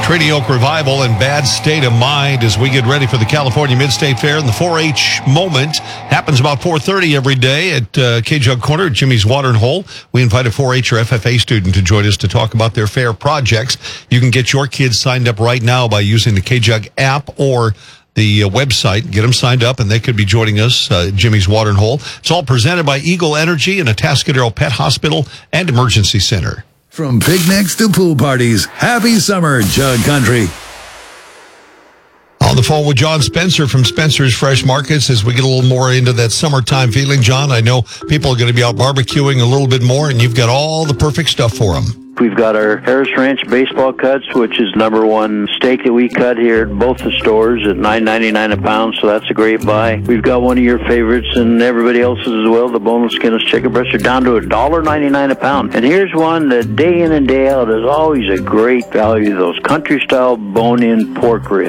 Trading Oak Revival in bad state of mind as we get ready for the California Mid-State Fair. And the 4-H moment happens about 4:30 every day at K-Jug Corner at Jimmy's Watering Hole. We invite a 4-H or FFA student to join us to talk about their fair projects. You can get your kids signed up right now by using the K-Jug app or the website. Get them signed up, and they could be joining us at Jimmy's Watering Hole. It's all presented by Eagle Energy and Atascadero Pet Hospital and Emergency Center. From picnics to pool parties, happy summer, Jug Country. On the phone with John Spencer from Spencer's Fresh Markets as we get a little more into that summertime feeling. John, I know people are going to be out barbecuing a little bit more, and you've got all the perfect stuff for them. We've got our Harris Ranch baseball cuts, which is #1 steak that we cut here at both the stores at $9.99 a pound, so that's a great buy. We've got one of your favorites and everybody else's as well, the boneless skinless chicken breast are down to $1.99 a pound. And here's one that day in and day out is always a great value, those country-style bone-in pork ribs.